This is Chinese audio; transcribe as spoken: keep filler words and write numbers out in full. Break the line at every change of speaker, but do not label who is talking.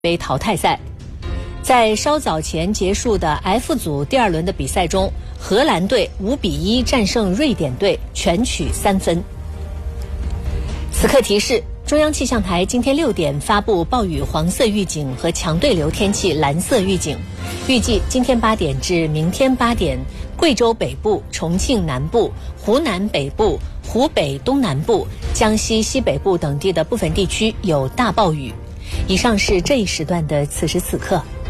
杯淘汰赛。在稍早前结束的 F 组第二轮的比赛中，荷兰队五比一战胜瑞典队，全取三分。此刻提示：中央气象台今天六点发布暴雨黄色预警和强对流天气蓝色预警，预计今天八点至明天八点，贵州北部、重庆南部、湖南北部、湖北东南部、江西西北部等地的部分地区有大暴雨。以上是这一时段的此时此刻。